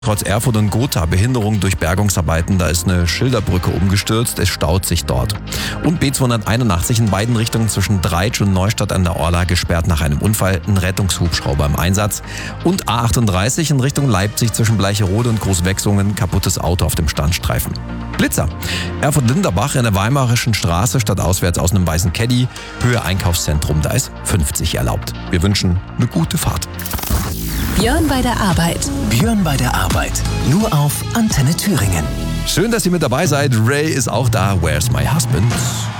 Trotz Erfurt und Gotha Behinderung durch Bergungsarbeiten, da ist eine Schilderbrücke umgestürzt, es staut sich dort. Und B281 in beiden Richtungen zwischen Dreitsch und Neustadt an der Orla gesperrt nach einem Unfall, ein Rettungshubschrauber im Einsatz. Und A38 in Richtung Leipzig zwischen Bleicherode und Großwechslungen, kaputtes Auto auf dem Standstreifen. Blitzer. Erfurt-Linderbach in der Weimarischen Straße stadtauswärts aus einem weißen Caddy, Höhe Einkaufszentrum, da ist 50 erlaubt. Wir wünschen eine gute Fahrt. Björn bei der Arbeit. Björn bei der Arbeit. Nur auf Antenne Thüringen. Schön, dass ihr mit dabei seid. Ray ist auch da. Where's my husband?